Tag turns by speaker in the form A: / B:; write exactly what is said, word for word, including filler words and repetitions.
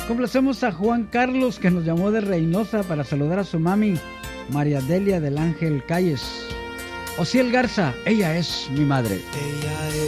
A: Complacemos a Juan Carlos, que nos llamó de Reynosa para saludar a su mami, María Delia del Ángel Calles. Ociel Garza, ella es mi madre.
B: Ella